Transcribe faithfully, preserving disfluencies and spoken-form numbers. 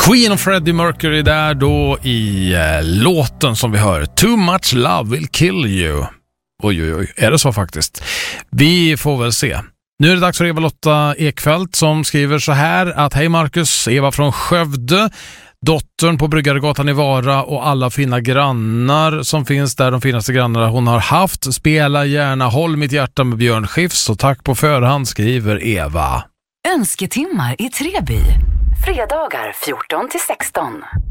Queen och Freddie Mercury där då i eh, låten som vi hör. Too much love will kill you. Oj, oj, oj. Är det så faktiskt? Vi får väl se. Nu är det dags för Eva-Lotta Ekfeldt som skriver så här att hej Marcus, Eva från Skövde, dottern på Bryggaregatan i Vara och alla fina grannar som finns där, de finaste grannarna hon har haft. Spela gärna Håll mitt hjärta med Björn Skifs och tack på förhand, skriver Eva. Önsketimmar i Treby. Fredagar fjorton till sexton.